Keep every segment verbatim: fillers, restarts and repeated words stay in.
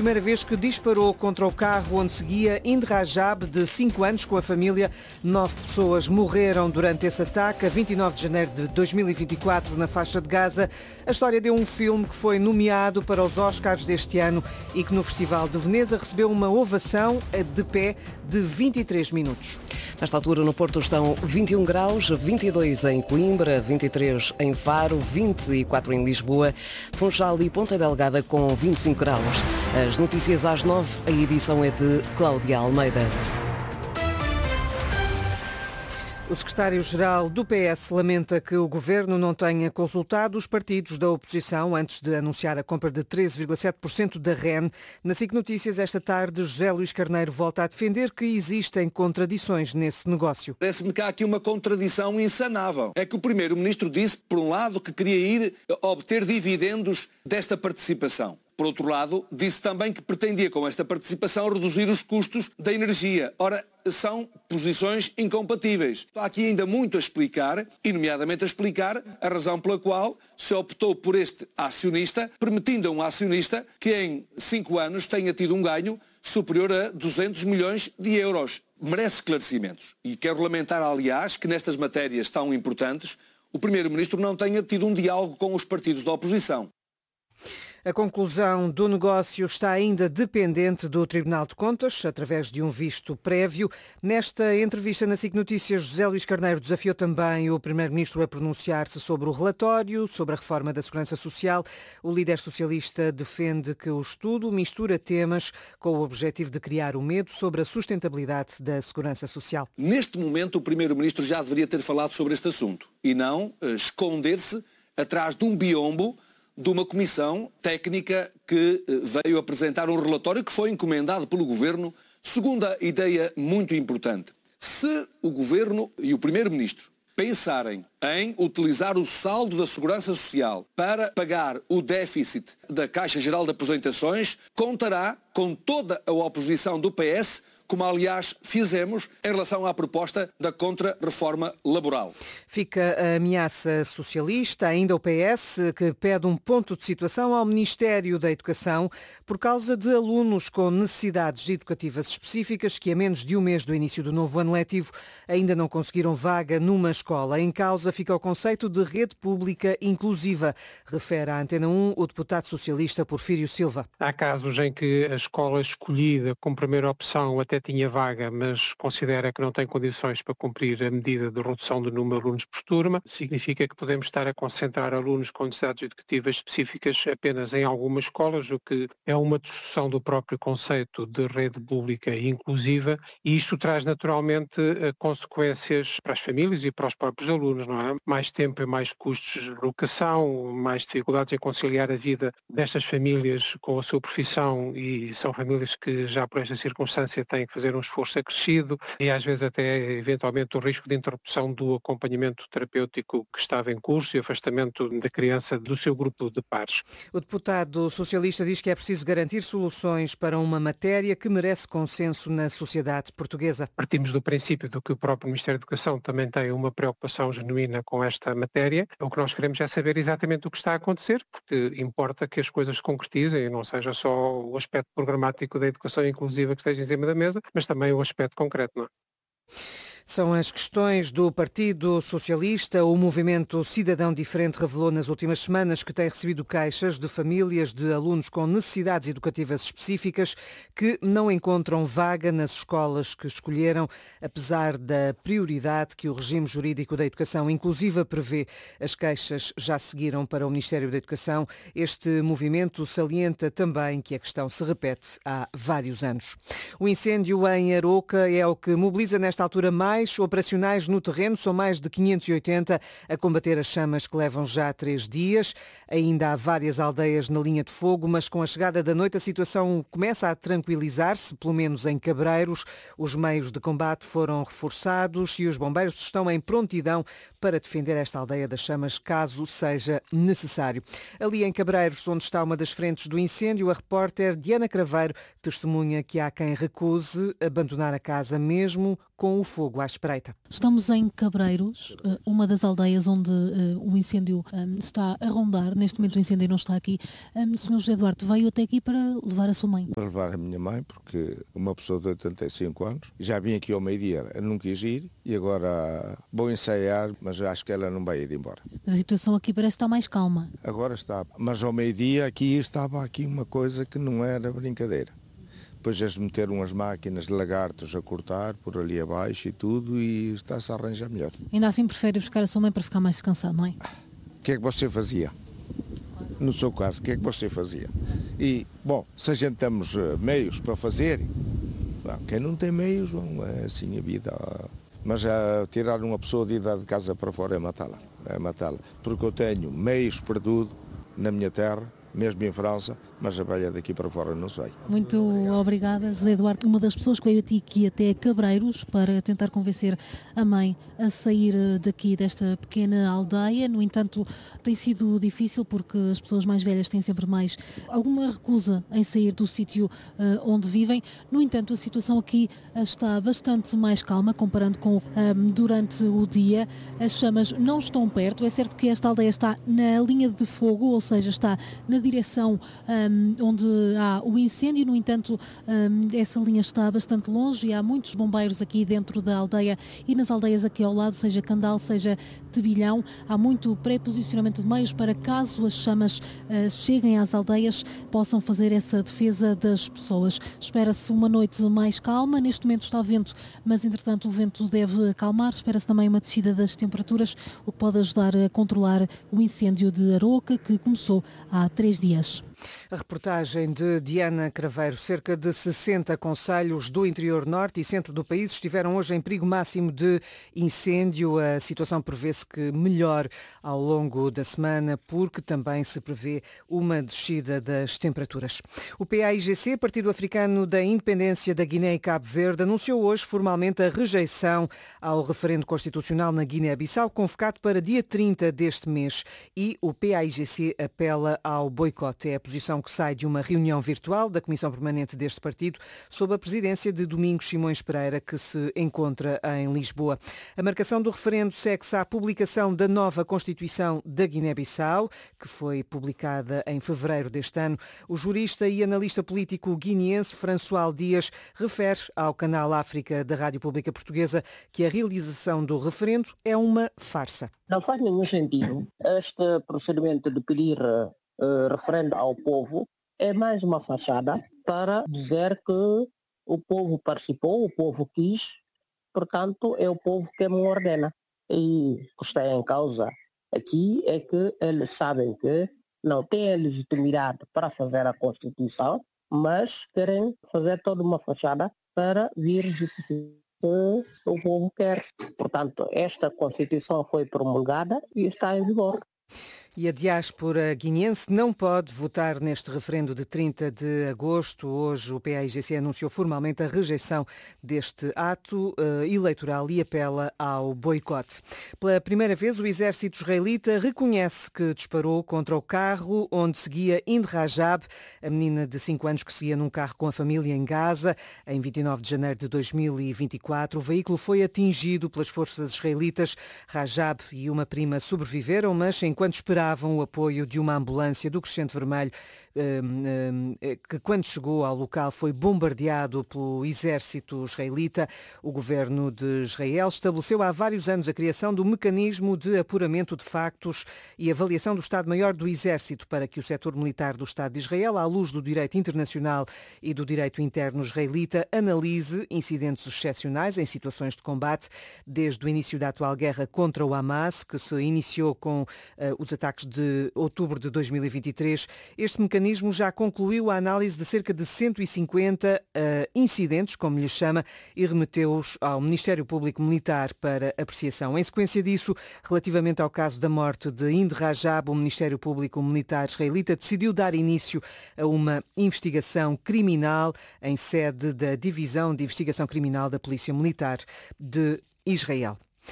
primeira vez que disparou contra o carro onde seguia Ind Rajab, de cinco anos, com a família. Nove pessoas morreram durante esse ataque, a vinte e nove de janeiro de dois mil e vinte e quatro, na faixa de Gaza. A história deu um filme que foi nomeado para os Oscars deste ano e que no Festival de Veneza recebeu uma ovação de pé de vinte e três minutos. Nesta altura no Porto estão vinte e um graus, vinte e dois em Coimbra, vinte e três em Faro, vinte e quatro em Lisboa, Funchal e Ponta Delgada com vinte e cinco graus. As notícias às nove, a edição é de Cláudia Almeida. O secretário-geral do P S lamenta que o governo não tenha consultado os partidos da oposição antes de anunciar a compra de treze vírgula sete por cento da R E N. Na S I C Notícias, esta tarde, José Luís Carneiro volta a defender que existem contradições nesse negócio. Parece-me que há aqui uma contradição insanável. É que o primeiro-ministro disse, por um lado, que queria ir obter dividendos desta participação. Por outro lado, disse também que pretendia, com esta participação, reduzir os custos da energia. Ora, são posições incompatíveis. Há aqui ainda muito a explicar, e nomeadamente a explicar a razão pela qual se optou por este acionista, permitindo a um acionista que em cinco anos tenha tido um ganho superior a duzentos milhões de euros. Merece esclarecimentos. E quero lamentar, aliás, que nestas matérias tão importantes o primeiro-ministro não tenha tido um diálogo com os partidos da oposição. A conclusão do negócio está ainda dependente do Tribunal de Contas, através de um visto prévio. Nesta entrevista na S I C Notícias, José Luís Carneiro desafiou também o Primeiro-Ministro a pronunciar-se sobre o relatório, sobre a reforma da Segurança Social. O líder socialista defende que o estudo mistura temas com o objetivo de criar o medo sobre a sustentabilidade da Segurança Social. Neste momento, o Primeiro-Ministro já deveria ter falado sobre este assunto e não uh, esconder-se atrás de um biombo de uma comissão técnica que veio apresentar um relatório que foi encomendado pelo Governo, segundo a ideia muito importante. Se o Governo e o Primeiro-Ministro pensarem em utilizar o saldo da Segurança Social para pagar o déficit da Caixa Geral de Aposentações, contará com toda a oposição do P S, como aliás fizemos em relação à proposta da contra-reforma laboral. Fica a ameaça socialista, ainda o P S, que pede um ponto de situação ao Ministério da Educação por causa de alunos com necessidades educativas específicas que a menos de um mês do início do novo ano letivo ainda não conseguiram vaga numa escola. Em causa fica o conceito de rede pública inclusiva, refere à Antena um o deputado socialista Porfírio Silva. Há casos em que a escola escolhida como primeira opção até tinha vaga, mas considera que não tem condições para cumprir a medida de redução do número de alunos por turma. Significa que podemos estar a concentrar alunos com necessidades educativas específicas apenas em algumas escolas, o que é uma distorção do próprio conceito de rede pública inclusiva, e isto traz naturalmente consequências para as famílias e para os próprios alunos, não é? Mais tempo e mais custos de locação, mais dificuldades em conciliar a vida destas famílias com a sua profissão, e são famílias que já por esta circunstância têm que fazer um esforço acrescido e às vezes até eventualmente o risco de interrupção do acompanhamento terapêutico que estava em curso e afastamento da criança do seu grupo de pares. O deputado socialista diz que é preciso garantir soluções para uma matéria que merece consenso na sociedade portuguesa. Partimos do princípio de que o próprio Ministério da Educação também tem uma preocupação genuína com esta matéria. O que nós queremos é saber exatamente o que está a acontecer, porque importa que as coisas se concretizem e não seja só o aspecto programático da educação inclusiva que esteja em cima da mesa, mas também o aspecto concreto, não é? São as questões do Partido Socialista. O movimento Cidadão Diferente revelou nas últimas semanas que tem recebido queixas de famílias de alunos com necessidades educativas específicas que não encontram vaga nas escolas que escolheram, apesar da prioridade que o regime jurídico da educação inclusiva prevê. As queixas já seguiram para o Ministério da Educação. Este movimento salienta também que a questão se repete há vários anos. O incêndio em Aroca é o que mobiliza nesta altura mais operacionais no terreno, são mais de quinhentos e oitenta a combater as chamas que levam já três dias. Ainda há várias aldeias na linha de fogo, mas com a chegada da noite a situação começa a tranquilizar-se, pelo menos em Cabreiros. Os meios de combate foram reforçados e os bombeiros estão em prontidão para defender esta aldeia das chamas, caso seja necessário. Ali em Cabreiros, onde está uma das frentes do incêndio, a repórter Diana Craveiro testemunha que há quem recuse abandonar a casa mesmo com o fogo a Soares Espreita. Estamos em Cabreiros, uma das aldeias onde o incêndio está a rondar. Neste momento o incêndio não está aqui. O senhor José Duarte veio até aqui para levar a sua mãe. Para levar a minha mãe, porque uma pessoa de oitenta e cinco anos, já vim aqui ao meio-dia, eu não quis ir e agora vou ensaiar, mas acho que ela não vai ir embora. A situação aqui parece estar mais calma. Agora está, mas ao meio-dia aqui estava aqui uma coisa que não era brincadeira. Depois eles meteram as máquinas de lagartos a cortar por ali abaixo e tudo e está-se a arranjar melhor. Ainda assim prefere buscar a sua mãe para ficar mais descansado, não é? O que é que você fazia? No seu caso, o que é que você fazia? E, bom, se a gente temos meios para fazer, quem não tem meios, bom, é assim a vida. Mas a tirar uma pessoa de idade de casa para fora é matá-la. É matá-la. Porque eu tenho meios para tudo na minha terra, mesmo em França, mas a velha daqui para fora não sei. Muito obrigada, José Duarte, uma das pessoas que veio aqui até Cabreiros para tentar convencer a mãe a sair daqui desta pequena aldeia. No entanto, tem sido difícil porque as pessoas mais velhas têm sempre mais alguma recusa em sair do sítio uh, onde vivem. No entanto, a situação aqui está bastante mais calma comparando com um, durante o dia. As chamas não estão perto. É certo que esta aldeia está na linha de fogo, ou seja, está na direção um, onde há o incêndio. No entanto, um, essa linha está bastante longe e há muitos bombeiros aqui dentro da aldeia e nas aldeias aqui ao lado, seja Candal, seja Tebilhão. Há muito pré-posicionamento de meios para caso as chamas uh, cheguem às aldeias, possam fazer essa defesa das pessoas. Espera-se uma noite mais calma. Neste momento está vento, mas entretanto o vento deve acalmar. Espera-se também uma descida das temperaturas, o que pode ajudar a controlar o incêndio de Aroca, que começou há três dias. A reportagem de Diana Craveiro. Cerca de sessenta concelhos do interior norte e centro do país estiveram hoje em perigo máximo de incêndio. A situação prevê-se que melhore ao longo da semana, porque também se prevê uma descida das temperaturas. O P A I G C, Partido Africano da Independência da Guiné e Cabo Verde, anunciou hoje formalmente a rejeição ao referendo constitucional na Guiné-Bissau, convocado para dia trinta deste mês, e o P A I G C apela ao boicote. É a posição que sai de uma reunião virtual da Comissão Permanente deste partido, sob a presidência de Domingos Simões Pereira, que se encontra em Lisboa. A marcação do referendo segue-se à publicação da nova Constituição da Guiné-Bissau, que foi publicada em fevereiro deste ano. O jurista e analista político guineense François Dias refere ao canal África da Rádio Pública Portuguesa que a realização do referendo é uma farsa. Não faz nenhum sentido. Este procedimento de pedir Uh, referendo ao povo é mais uma fachada para dizer que o povo participou, o povo quis, portanto é o povo que me ordena. E o que está em causa aqui é que eles sabem que não têm a legitimidade para fazer a Constituição, mas querem fazer toda uma fachada para vir justificar que o povo quer. Portanto, esta Constituição foi promulgada e está em vigor. E a diáspora guineense não pode votar neste referendo de trinta de agosto. Hoje o P A I G C anunciou formalmente a rejeição deste ato uh, eleitoral e apela ao boicote. Pela primeira vez, o exército israelita reconhece que disparou contra o carro onde seguia Hind Rajab, a menina de cinco anos que seguia num carro com a família em Gaza. Em vinte e nove de janeiro de dois mil e vinte e quatro, o veículo foi atingido pelas forças israelitas. Rajab e uma prima sobreviveram, mas enquanto esperavam o apoio de uma ambulância do Crescente Vermelho, que quando chegou ao local foi bombardeado pelo exército israelita. O governo de Israel estabeleceu há vários anos a criação do mecanismo de apuramento de factos e avaliação do Estado-Maior do Exército para que o setor militar do Estado de Israel, à luz do direito internacional e do direito interno israelita, analise incidentes excepcionais em situações de combate. Desde o início da atual guerra contra o Hamas, que se iniciou com uh, os ataques de outubro de dois mil e vinte e três, este mecanismo já concluiu a análise de cerca de cento e cinquenta uh, incidentes, como lhe chama, e remeteu-os ao Ministério Público Militar para apreciação. Em sequência disso, relativamente ao caso da morte de Hind Rajab, o Ministério Público Militar israelita decidiu dar início a uma investigação criminal em sede da Divisão de Investigação Criminal da Polícia Militar de Israel.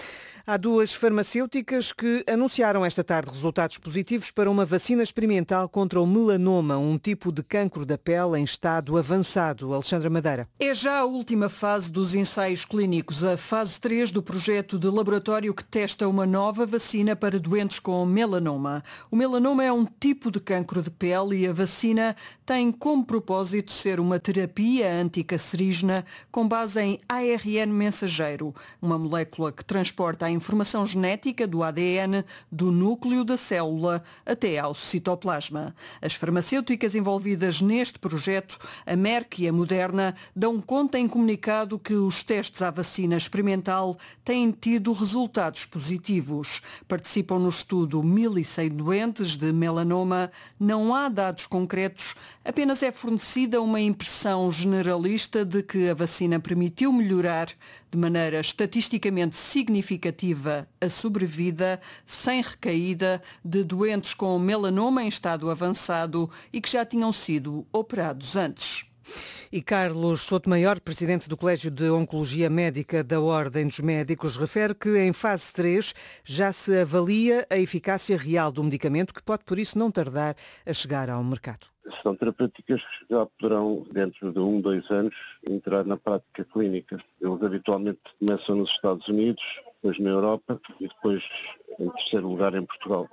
Há duas farmacêuticas que anunciaram esta tarde resultados positivos para uma vacina experimental contra o melanoma, um tipo de cancro da pele em estado avançado. Alexandra Madeira. É já a última fase dos ensaios clínicos, a fase três do projeto de laboratório que testa uma nova vacina para doentes com melanoma. O melanoma é um tipo de cancro de pele e a vacina tem como propósito ser uma terapia anticancerígena com base em A R N mensageiro, uma molécula que transporta a informação genética do A D N do núcleo da célula até ao citoplasma. As farmacêuticas envolvidas neste projeto, a Merck e a Moderna, dão conta em comunicado que os testes à vacina experimental têm tido resultados positivos. Participam no estudo mil e cem doentes de melanoma. Não há dados concretos, apenas é fornecida uma impressão generalista de que a vacina permitiu melhorar de maneira estatisticamente significativa a sobrevida sem recaída de doentes com melanoma em estado avançado e que já tinham sido operados antes. E Carlos Sotomayor, presidente do Colégio de Oncologia Médica da Ordem dos Médicos, refere que em fase três já se avalia a eficácia real do medicamento, que pode por isso não tardar a chegar ao mercado. São terapêuticas que já poderão, dentro de um, dois anos, entrar na prática clínica. Eles habitualmente começam nos Estados Unidos, depois na Europa e depois, em terceiro lugar, em Portugal.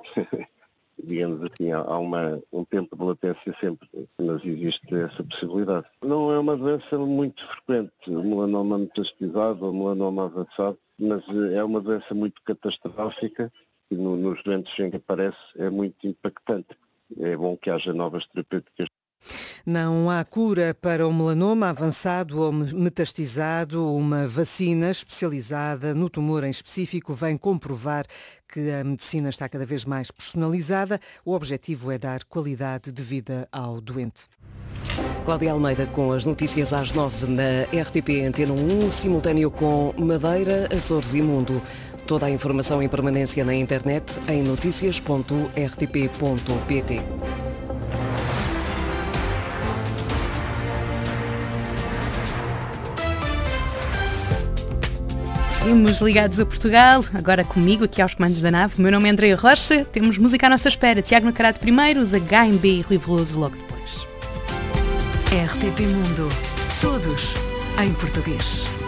Digamos assim, há uma, um tempo de latência sempre, mas existe essa possibilidade. Não é uma doença muito frequente, o melanoma metastizado ou melanoma avançado, mas é uma doença muito catastrófica e no, nos doentes em que aparece é muito impactante. É bom que haja novas terapêuticas. Não há cura para o melanoma avançado ou metastizado. Uma vacina especializada no tumor em específico vem comprovar que a medicina está cada vez mais personalizada. O objetivo é dar qualidade de vida ao doente. Cláudia Almeida com as notícias às nove na R T P Antena um, simultâneo com Madeira, Açores e Mundo. Toda a informação em permanência na internet em noticias ponto r t p ponto p t. Seguimos ligados a Portugal, agora comigo aqui aos comandos da nave. O meu nome é Andréia Rocha, temos música à nossa espera. Tiago Nacarato primeiro, os H M B e Rui Veloso logo depois. R T P Mundo, todos em português.